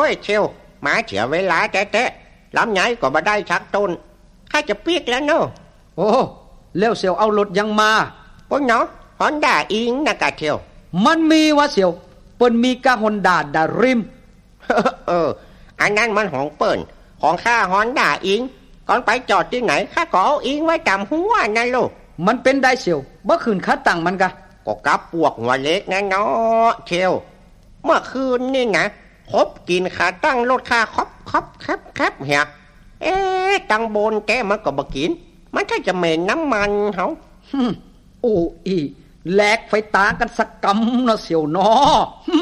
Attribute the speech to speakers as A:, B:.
A: ยเชียวหมาเฉียเวลาแท้ๆลำไยก็บ่ได้ชักต้นข้าจะปีกแล้วเนาะ
B: โอ้แล้วเสี่ยวเอารถยังมา
A: พวกเนาะฮอนด้าอิงนะกะเชียว
B: มันมีวะเสี่ยวเปิ้นมีกะฮอนด้าดาริม
A: อันนั้นมันของเปิ้นของข้าฮอนด้าอิงก่อนไปจอดที่ไหนข้าก็เอาอิงไว้จำหัวนั่นลูก
B: มันเป็นได้เสี่ยวบ่คืนค่าตังมันกะ
A: ก็กับพวกหัวเล็กนะเนาะเชียวเมื่อคืนนี่นะคบกินขาตั้งรถค่าครับเฮียตังบนแกมันก็บ่กินมันแค่จะเหม็นน้ำมันเฮา
B: โอ้อีแลกไฟตากันสักกำเนาะเสี่ยวเนาะ